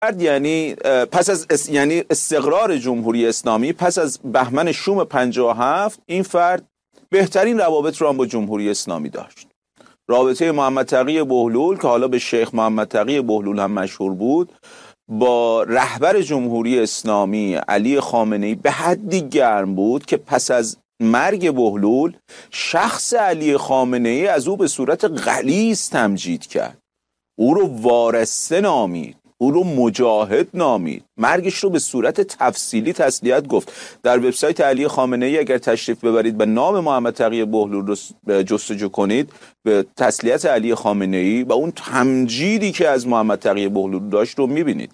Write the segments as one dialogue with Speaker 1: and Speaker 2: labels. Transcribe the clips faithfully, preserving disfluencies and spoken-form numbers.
Speaker 1: یعنی پس از اس... یعنی استقرار جمهوری اسلامی پس از بهمن شوم پنجاه و هفت این فرد بهترین روابط رو هم با جمهوری اسلامی داشت. رابطه محمد تقی بهلول که حالا به شیخ محمد تقی بهلول هم مشهور بود با رهبر جمهوری اسلامی علی خامنه‌ای به حدی گرم بود که پس از مرگ بهلول شخص علی خامنه‌ای از او به صورت غلیظ تمجید کرد، او رو وارسته نامید، او رو مجاهد نامید، مرگش رو به صورت تفصیلی تسلیت گفت. در وبسایت علی خامنه‌ای اگر تشریف ببرید به نام محمد تقی بهلول رو جستجو کنید، به تسلیت علی خامنه‌ای و اون تمجیدی که از محمد تقی بهلول داشت رو میبینید.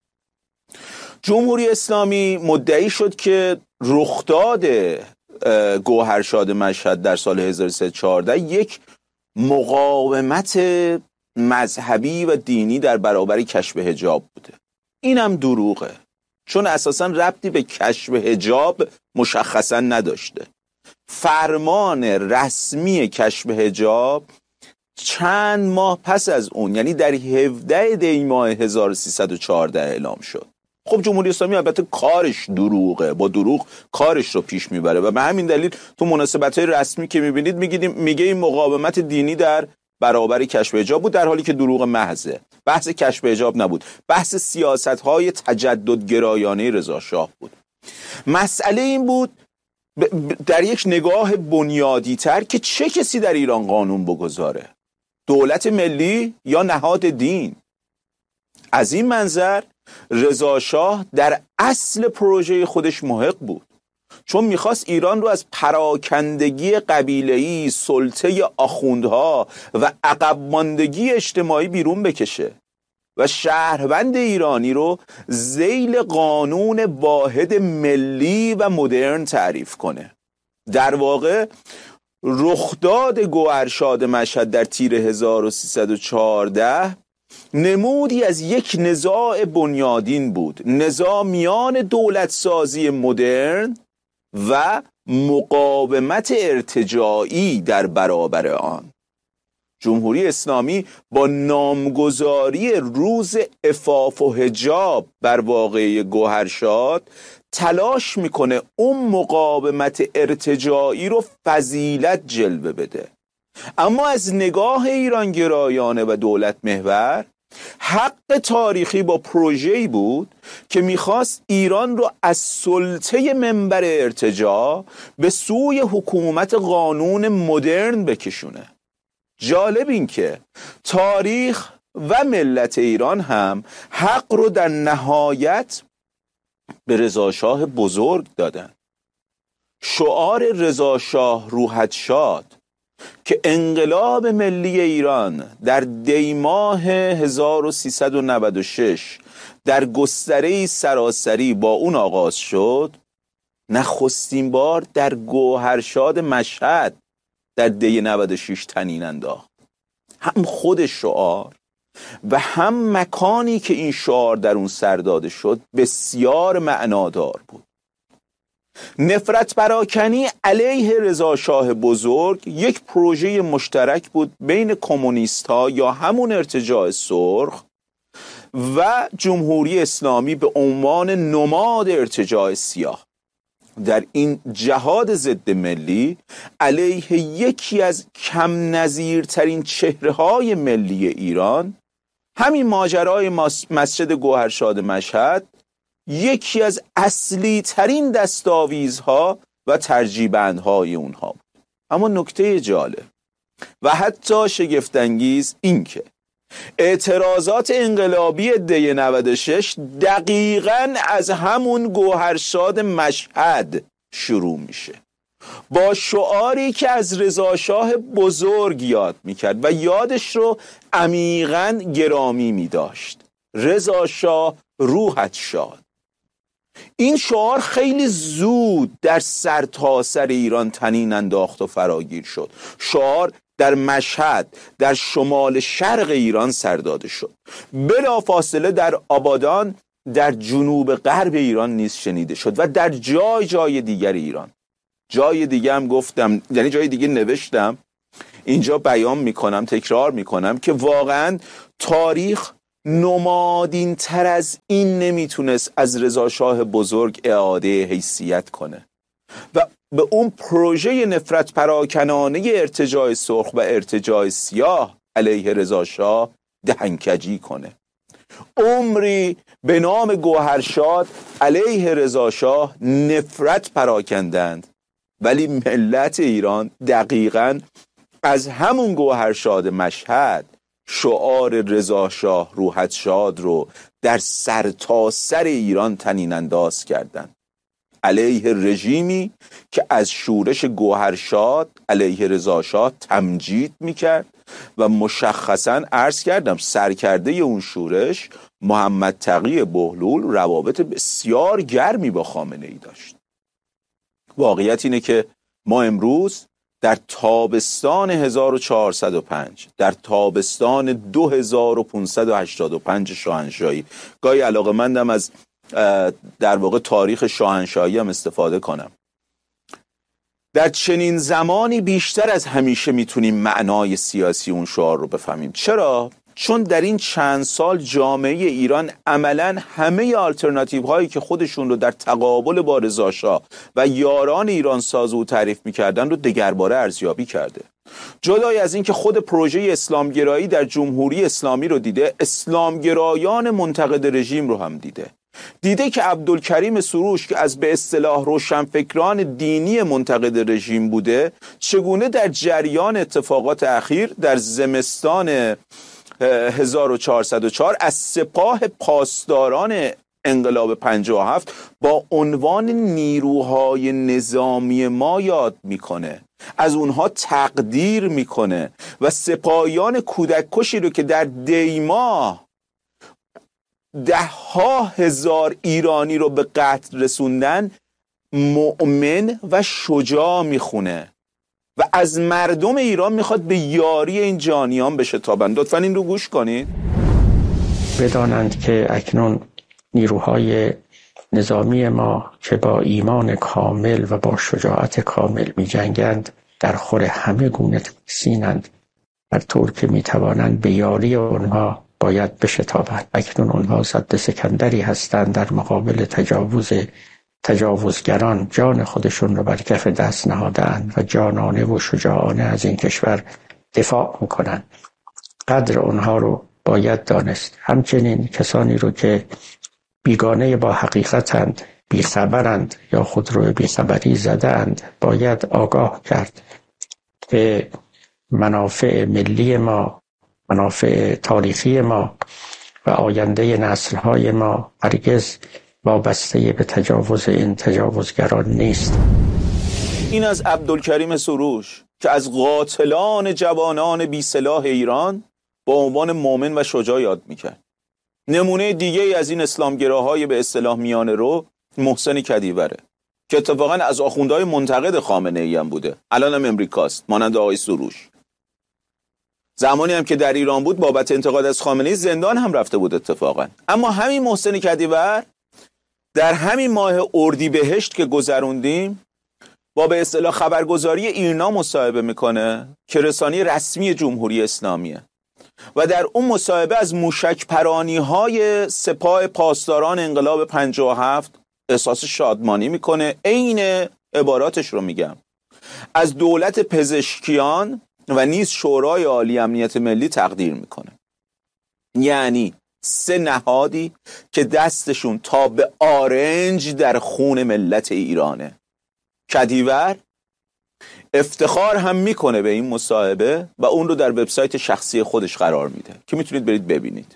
Speaker 1: جمهوری اسلامی مدعی شد که رخداد گوهرشاد مشهد در سال هزار و سیصد و چهارده یک مقاومت مذهبی و دینی در برابر کشف حجاب بوده. اینم دروغه، چون اساساً ربطی به کشف حجاب مشخصاً نداشته. فرمان رسمی کشف حجاب چند ماه پس از اون، یعنی در هفدهم دی ماه هزار و سیصد و چهارده اعلام شد. خب جمهوری اسلامی البته کارش دروغه، با دروغ کارش رو پیش میبره و به همین دلیل تو مناسبت‌های رسمی که میبینید میگید میگه این مقاومت دینی در برابر کشف حجاب بود، در حالی که دروغ محضه. بحث کشف حجاب نبود، بحث سیاست‌های تجددگرایانه رضا شاه بود. مسئله این بود در یک نگاه بنیادی‌تر که چه کسی در ایران قانون بگذاره، دولت ملی یا نهاد دین؟ از این منظر رضا شاه در اصل پروژه خودش محق بود، چون میخواست ایران رو از پراکندگی قبیله‌ای، سلطه آخوندها و عقب ماندگی اجتماعی بیرون بکشه و شهروند ایرانی رو ذیل قانون واحد ملی و مدرن تعریف کنه. در واقع رخداد گوهرشاد مشهد در تیر هزار و سیصد و چهارده نمودی از یک نزاع بنیادین بود، نزاع میان دولت سازی مدرن و مقاومت ارتجاعی در برابر آن. جمهوری اسلامی با نامگذاری روز عفاف و حجاب بر واقعه گوهرشاد تلاش میکنه اون مقاومت ارتجاعی رو فضیلت جلوه بده، اما از نگاه ایرانگرایانه و دولت محور حق تاریخی با پروژه‌ای بود که میخواست ایران رو از سلطه منبر ارتجاع به سوی حکومت قانون مدرن بکشونه. جالب این که تاریخ و ملت ایران هم حق رو در نهایت به رضا شاه بزرگ دادن. شعار رضا شاه روحت شاد که انقلاب ملی ایران در دی ماه هزار و سیصد و نود و شش در گستره سراسری با اون آغاز شد، نخستین بار در گوهرشاد مشهد در دی نود و شش طنین انداخت. هم خود شعار و هم مکانی که این شعار در اون سر داده شد بسیار معنادار بود. نفرت پراکنی علیه رضا شاه بزرگ یک پروژه مشترک بود بین کمونیست ها یا همون ارتجاع سرخ و جمهوری اسلامی به عنوان نماد ارتجاع سیاه. در این جهاد ضد ملی علیه یکی از کم نظیرترین چهره های ملی ایران، همین ماجرای مسجد گوهرشاد مشهد یکی از اصلی ترین دستاویزها و ترجیبندهای اونها بود. اما نکته جالب و حتی شگفت‌انگیز این که اعتراضات انقلابی دی نود و شش دقیقاً از همون گوهرشاد مشهد شروع میشه، با شعاری که از رضا شاه بزرگ یاد میکرد و یادش رو عمیقاً گرامی میداشت: رضا شاه روحت شاد. این شعار خیلی زود در سر تا سر ایران طنین انداخت و فراگیر شد. شعار در مشهد در شمال شرق ایران سر داده شد، بلافاصله در آبادان در جنوب غرب ایران نیز شنیده شد و در جای جای دیگر ایران. جای دیگه هم گفتم، یعنی جای دیگه نوشتم، اینجا بیان میکنم، تکرار میکنم که واقعا تاریخ نمادین تر از این نمیتونست از رضا شاه بزرگ اعاده حیثیت کنه و به اون پروژه نفرت پراکنانه ارتجاع سرخ و ارتجاع سیاه علیه رضا شاه دهنکجی کنه. عمری به نام گوهرشاد علیه رضا شاه نفرت پراکندند، ولی ملت ایران دقیقاً از همون گوهرشاد مشهد شعار رضا شاه روحت شاد رو در سرتاسر ایران طنین انداز کردند علیه رژیمی که از شورش گوهرشاد علیه رضا شاه تمجید میکرد و مشخصاً عرض کردم سرکرده اون شورش محمد تقی بهلول روابط بسیار گرمی با خامنه ای داشت. واقعیت اینه که ما امروز در تابستان هزار و چهارصد و پنج، در تابستان دو هزار و پانصد و هشتاد و پنج شاهنشاهی، گاهی علاقه‌مندم از در واقع تاریخ شاهنشاهی هم استفاده کنم، در چنین زمانی بیشتر از همیشه میتونیم معنای سیاسی اون شعار رو بفهمیم. چرا؟ چون در این چند سال جامعه ایران عملاً همه آلترناتیو هایی که خودشون رو در تقابل با رضا شاه و یاران ایران ساز او تعریف میکردن رو دگرباره ارزیابی کرده. جدای از این که خود پروژه اسلامگرایی در جمهوری اسلامی رو دیده، اسلامگرایان منتقد رژیم رو هم دیده. دیده که عبدالکریم سروش که از به اصطلاح روشنفکران دینی منتقد رژیم بوده، چگونه در جریان اتفاقات اخیر در زمستان هزار و چهارصد و چهار از سپاه پاسداران انقلاب پنجاه و هفت با عنوان نیروهای نظامی ما یاد میکنه، از اونها تقدیر میکنه و سپاهیان کودک کشی رو که در دیما ده ها هزار ایرانی رو به قتل رسوندن مؤمن و شجاع میخونه و از مردم ایران میخواد به یاری این جانیان بشتابند. لطفاً این رو گوش کنید.
Speaker 2: بدانند که اکنون نیروهای نظامی ما که با ایمان کامل و با شجاعت کامل می جنگند در خور همه گونه سینند، بر طور که می توانند به یاری آنها باید بشتابند. اکنون آنها سد سکندری هستند در مقابل تجاوز تجاوزگران، جان خودشون رو بر کف دست نهادند و جانانه و شجاعانه از این کشور دفاع میکنند. قدر آنها رو باید دانست. همچنین کسانی رو که بیگانه با حقیقتند، بیخبرند یا خود رو بیخبری زدند، باید آگاه کرد که منافع ملی ما، منافع تاریخی ما و آینده نسل‌های ما هرگز وابسته به تجاوز این تجاوزگران نیست.
Speaker 1: این از عبدالکریم سروش که از قاتلان جوانان بی سلاح ایران با عنوان مؤمن و شجاع یاد میکرد. نمونه دیگه از این اسلامگراهای به اصطلاح میانه رو محسن کدیوره که اتفاقا از آخوندهای منتقد خامنه ای هم بوده، الان هم امریکاست، مانند آقای سروش. زمانی هم که در ایران بود بابت انتقاد از خامنه ای زندان هم رفته بود اتفاقا. اما همین محسن کدیور در همین ماه اردیبهشت که گذروندیم با به اصطلاح خبرگزاری ایرنا مصاحبه میکنه که رسانه رسمی جمهوری اسلامیه و در اون مصاحبه از موشک پرانی های سپاه پاسداران انقلاب پنجاه و هفت احساس شادمانی میکنه. عین عباراتش رو میگم، از دولت پزشکیان و نیز شورای عالی امنیت ملی تقدیر میکنه. یعنی سه نهادی که دستشون تا به آرنج در خون ملت ایرانه. کدیور افتخار هم میکنه به این مصاحبه و اون رو در وبسایت شخصی خودش قرار میده که میتونید برید ببینید.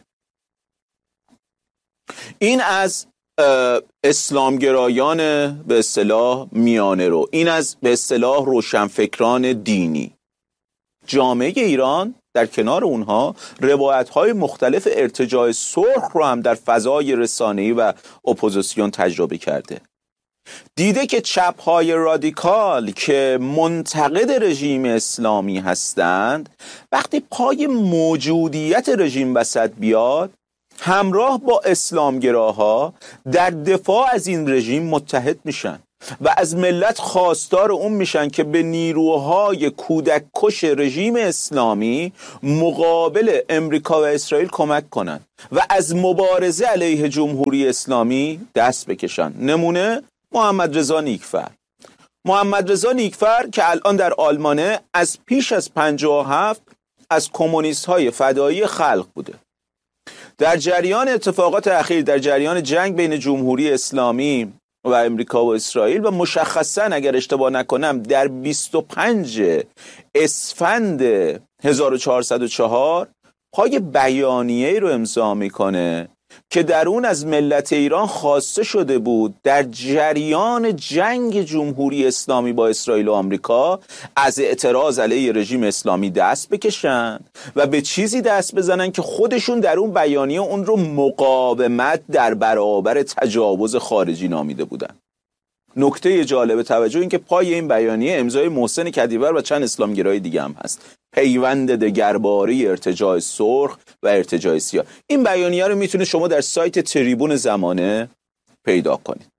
Speaker 1: این از اسلامگرایان به اصطلاح میانه رو، این از به اصطلاح روشنفکران دینی. جامعه ایران در کنار اونها روایت‌های مختلف ارتجاع سرخ رو هم در فضای رسانه‌ای و اپوزیسیون تجربه کرده. دیده که چپ‌های رادیکال که منتقد رژیم اسلامی هستند وقتی پای موجودیت رژیم وسط بیاد، همراه با اسلامگراها در دفاع از این رژیم متحد میشن و از ملت خواستار اون میشن که به نیروهای کودک کش رژیم اسلامی مقابل امریکا و اسرائیل کمک کنن و از مبارزه علیه جمهوری اسلامی دست بکشن. نمونه محمد رضا نیکفر. محمد رضا نیکفر که الان در آلمانه، از پیش از پنجاه و هفت از کمونیست های فدایی خلق بوده. در جریان اتفاقات اخیر، در جریان جنگ بین جمهوری اسلامی و امریکا و اسرائیل و مشخصا اگر اشتباه نکنم در بیست و پنج اسفند هزار و چهارصد و چهار پای بیانیه‌ای رو امضا میکنه که در اون از ملت ایران خواسته شده بود در جریان جنگ جمهوری اسلامی با اسرائیل و آمریکا از اعتراض علیه رژیم اسلامی دست بکشن و به چیزی دست بزنن که خودشون در اون بیانیه اون رو مقاومت در برابر تجاوز خارجی نامیده بودن. نکته جالب توجه این که پای این بیانیه امضای محسن کدیور و چند اسلامگرای دیگه هم هست. پیوند دگرباره ارتجاع سرخ و ارتجاع سیاه. این بیانیه رو میتونه شما در سایت تریبون زمانه پیدا کنید.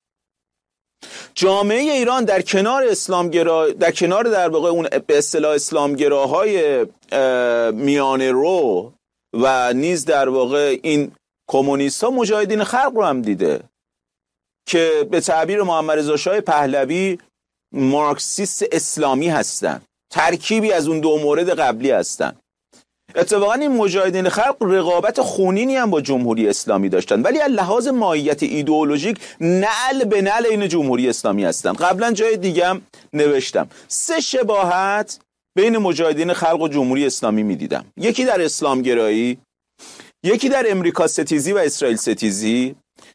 Speaker 1: جامعه ایران در کنار اسلامگرا، در کنار در واقع اون به اصطلاح اسلامگراهای میانه رو و نیز در واقع این کمونیست‌ها، مجاهدین خلق رو هم دیده که به تعبیر محمد رضا شاه پهلوی مارکسیست اسلامی هستن، ترکیبی از اون دو مورد قبلی هستن. اتفاقا این مجاهدین خلق رقابت خونینی هم با جمهوری اسلامی داشتن، ولی از لحاظ ماهیت ایدئولوژیک نعل به نعل این جمهوری اسلامی هستن. قبلا جای دیگه هم نوشتم سه شباهت بین مجاهدین خلق و جمهوری اسلامی میدیدم. یکی در اسلامگرایی، یکی در امریکا ستیزی و اسرائیل ستیزی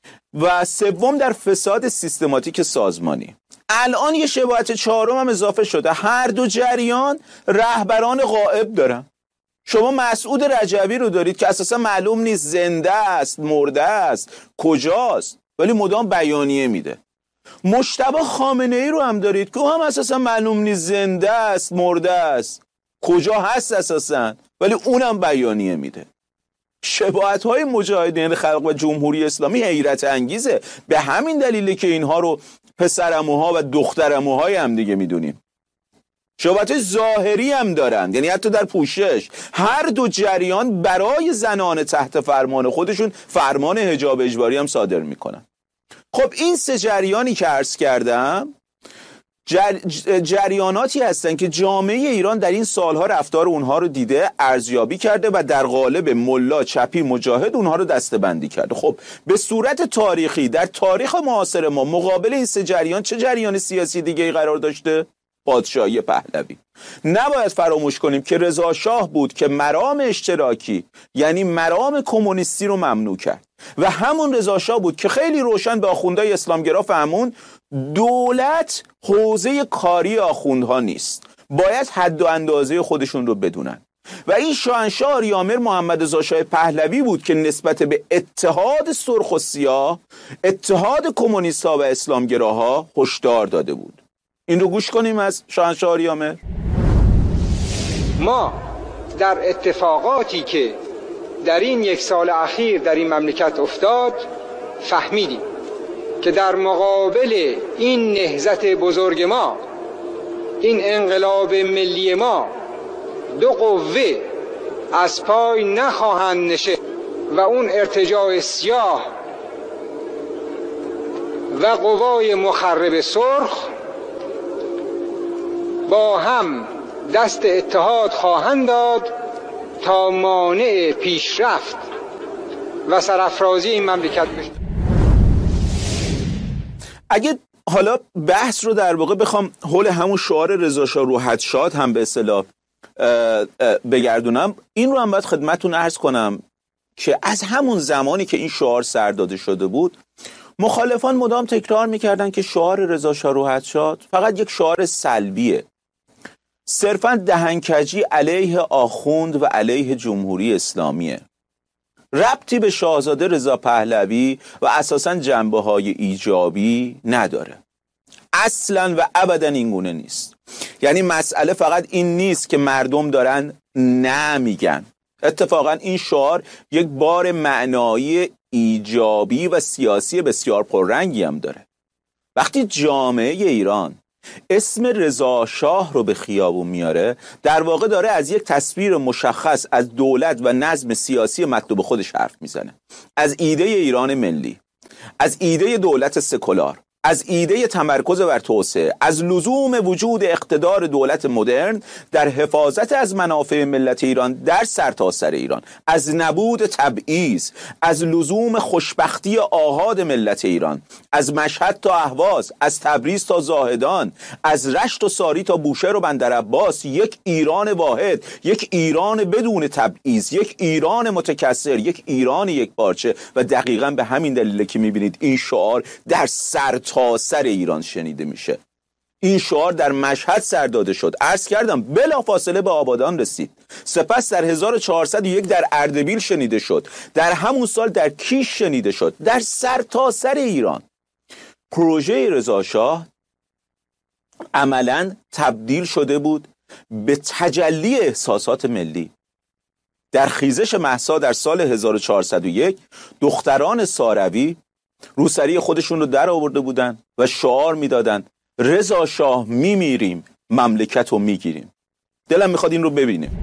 Speaker 1: و سوم در فساد سیستماتیک سازمانی. الان یه شباهت چهارم هم اضافه شده. هر دو جریان رهبران غائب دارن. شما مسعود رجبی رو دارید که اساسا معلوم نیست زنده است، مرده است، کجاست، ولی مدام بیانیه میده. مجتبی خامنه‌ای رو هم دارید که هم اساسا معلوم نیست زنده است، مرده است، کجا هست اساسا، ولی اونم بیانیه میده. شباهت‌های مجاهدین خلق و جمهوری اسلامی حیرت انگیزه. به همین دلیله که اینها رو پسرعموها و دخترعموهای هم دیگه میدونیم. شباهت ظاهری هم دارن، یعنی حتی در پوشش. هر دو جریان برای زنان تحت فرمان خودشون فرمان حجاب اجباری هم صادر میکنن. خب این سه جریانی که عرض کردم جر... جریاناتی هستن که جامعه ایران در این سالها رفتار اونها رو دیده، ارزیابی کرده و در قالب ملا چپی مجاهد اونها رو دسته‌بندی کرده. خب به صورت تاریخی در تاریخ معاصر ما مقابل این سه جریان چه جریان سیاسی دیگه‌ای قرار داشته؟ پادشاهی پهلوی. نباید فراموش کنیم که رضا شاه بود که مرام اشتراکی یعنی مرام کمونیستی رو ممنوع کرد و همون رضا شاه بود که خیلی روشن به آخوندهای اسلامگرا فهمون دولت حوزه کاری آخوندها نیست، باید حد و اندازه خودشون رو بدونن. و این شاهنشاه آریامر محمد رضا شاه پهلوی بود که نسبت به اتحاد سرخ و سیاه، اتحاد کمونیست‌ها و اسلامگراها هشدار داده بود. این رو گوش کنیم از شاهنشاه آریامر.
Speaker 3: ما در اتفاقاتی که در این یک سال اخیر در این مملکت افتاد فهمیدیم که در مقابل این نهضت بزرگ ما، این انقلاب ملی ما، دو قوه از پای نخواهند نشست و اون ارتجاع سیاه و قوای مخرب سرخ با هم دست اتحاد خواهند داد تا مانع پیشرفت و سرافرازی این مملکت بشه.
Speaker 1: اگه حالا بحث رو در واقع بخوام حول همون شعار رضا شاه روحت شاد هم به اصطلاح بگردونم، این رو هم باید خدمتتون عرض کنم که از همون زمانی که این شعار سر داده شده بود مخالفان مدام تکرار میکردن که شعار رضا شاه روحت شاد فقط یک شعار سلبیه، صرفاً دهنکجی علیه آخوند و علیه جمهوری اسلامیه، ربطی به شاهزاده رضا پهلوی و اساساً جنبه‌های ایجابی نداره. اصلاً و ابداً این گونه نیست. یعنی مسئله فقط این نیست که مردم دارن نه میگن. اتفاقاً این شعار یک بار معنایی ایجابی و سیاسی بسیار پررنگی هم داره. وقتی جامعه ایران اسم رضا شاه رو به خیابون میاره، در واقع داره از یک تصویر مشخص از دولت و نظم سیاسی مطلوب خودش حرف میزنه، از ایده ایران ملی، از ایده دولت سکولار، از ایده تمرکز بر توسعه، از لزوم وجود اقتدار دولت مدرن در حفاظت از منافع ملت ایران در سرتاسر ایران، از نبود تبعیض، از لزوم خوشبختی آحاد ملت ایران، از مشهد تا اهواز، از تبریز تا زاهدان، از رشت و ساری تا بوشهر و بندرعباس، یک ایران واحد، یک ایران بدون تبعیض، یک ایران متکثر، یک ایران یک پارچه. و دقیقاً به همین دلیل که میبینید این شعار در سر تا سر ایران شنیده میشه. این شعار در مشهد سر داده شد، عرض کردم بلافاصله به آبادان رسید، سپس در هزار و چهارصد و یک در اردبیل شنیده شد، در همون سال در کیش شنیده شد، در سر تا سر ایران. پروژه رضا شاه عملاً تبدیل شده بود به تجلی احساسات ملی. در خیزش مهسا در سال هزار و چهارصد و یک دختران ساروی روسری خودشون رو در آورده بودن و شعار میدادن رضا شاه میمیریم مملکت رو میگیریم. دلم میخواد این رو ببینیم.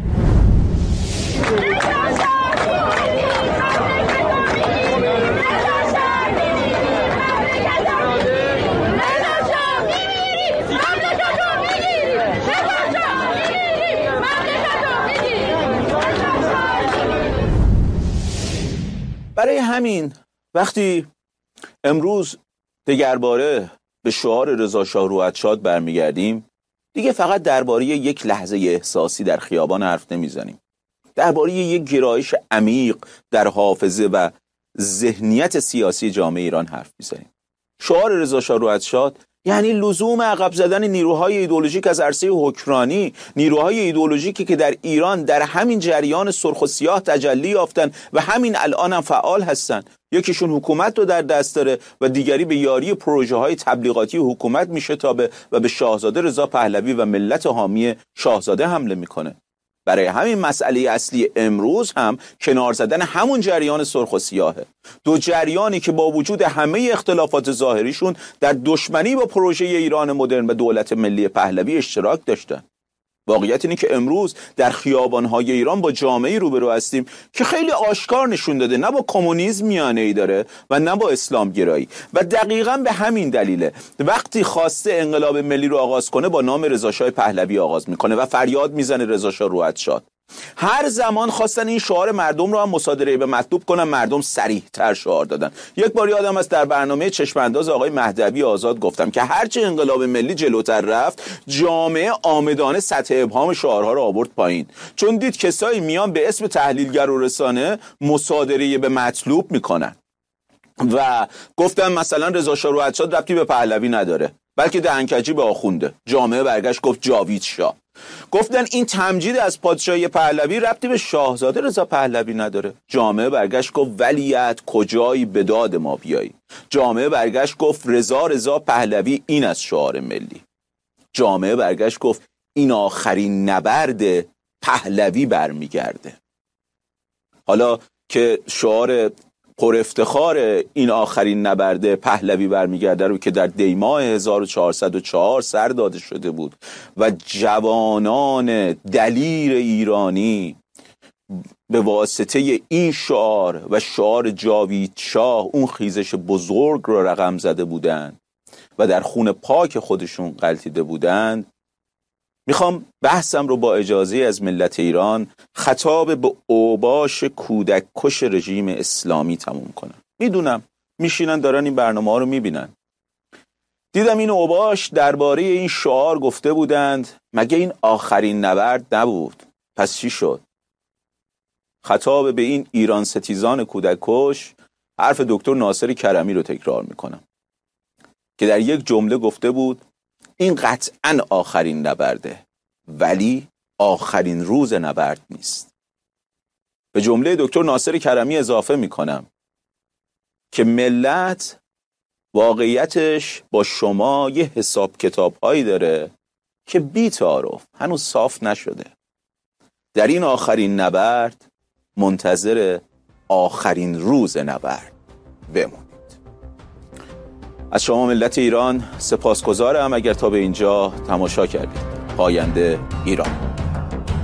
Speaker 1: برای همین وقتی امروز دگرباره به شعار رضا شاه روحت شاد برمیگردیم، دیگه فقط درباره یک لحظه احساسی در خیابان حرف نمیزنیم. درباره یک گرایش عمیق در حافظه و ذهنیت سیاسی جامعه ایران حرف میزنیم. شعار رضا شاه روحت شاد یعنی لزوم عقب زدن نیروهای ایدئولوژیک از عرصه حکمرانی، نیروهای ایدئولوژیکی که در ایران در همین جریان سرخ و سیاه تجلی یافتن و همین الان هم فعال هستن. یکیشون حکومت رو در دست داره و دیگری به یاری پروژه های تبلیغاتی حکومت میشتابه و به شاهزاده رضا پهلوی و ملت حامی شاهزاده حمله میکنه. برای همین مسئله اصلی امروز هم کنار زدن همون جریان سرخ و سیاهه. دو جریانی که با وجود همه اختلافات ظاهریشون در دشمنی با پروژه ایران مدرن و دولت ملی پهلوی اشتراک داشتن. واقعیت اینه که امروز در خیابان‌های ایران با جامعه‌ای روبرو هستیم که خیلی آشکار نشون داده نه با کمونیسم میانه‌ای داره و نه با اسلام گرایی. و دقیقاً به همین دلیله وقتی خواسته انقلاب ملی رو آغاز کنه با نام رضا شاه پهلوی آغاز میکنه و فریاد میزنه رضا شاه روحت شاد. هر زمان خواستن این شعار مردم رو هم مصادره به مطلوب کنن، مردم صریح‌تر شعار دادن. یک بار یادم است در برنامه چشم انداز آقای مهدوی آزاد گفتم که هرچه انقلاب ملی جلوتر رفت، جامعه آمدانه سطح ابهام شعارها رو آورد پایین، چون دید کسایی میان به اسم تحلیلگر و رسانه مصادره به مطلوب میکنن و گفتم مثلا رضا شاه روحت شاد ربطی به پهلوی نداره بلکه دهنکجی به آخونده. جامعه برگشت گفت جاوید شاه. گفتن این تمجید از پادشاهی پهلوی ربطی به شاهزاده رضا پهلوی نداره. جامعه برگشت گفت ولیعت کجایی به داد ما بیایی. جامعه برگشت گفت رضا رضا پهلوی این از شعار ملی. جامعه برگشت گفت این آخرین نبرد پهلوی برمیگرده. حالا که شعار پر افتخار این آخرین نبرد پهلوی برمیگرده رو که در دیماه هزار و چهارصد و چهار سر داده شده بود و جوانان دلیر ایرانی به واسطه این شعار و شعار جاوید شاه اون خیزش بزرگ رو رقم زده بودند و در خون پاک خودشون غلطیده بودند، میخوام بحثم رو با اجازه از ملت ایران خطاب به اوباش کودک کش رژیم اسلامی تموم کنم. میدونم میشینن دارن این برنامه ها رو میبینن. دیدم این اوباش درباره این شعار گفته بودند مگه این آخرین نبرد نبود؟ پس چی شد؟ خطاب به این ایران ستیزان کودک کش حرف دکتر ناصر کرمی رو تکرار میکنم که در یک جمله گفته بود این قطعاً آخرین نبرده ولی آخرین روز نبرد نیست. به جمله دکتر ناصر کرمی اضافه میکنم که ملت واقعیتش با شما یه حساب کتاب هایی داره که بی تعارف هنوز صاف نشده. در این آخرین نبرد منتظر آخرین روز نبرد بمونید. از شما ملت ایران سپاسگزارم اگر تا به اینجا تماشا کردید. پاینده ایران.